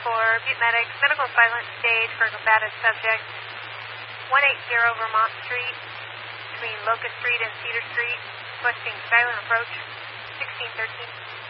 Butte Medics, medical silent stage for combative subject, 180 Vermont Street, between Locust Street and Cedar Street, requesting silent approach, 1613.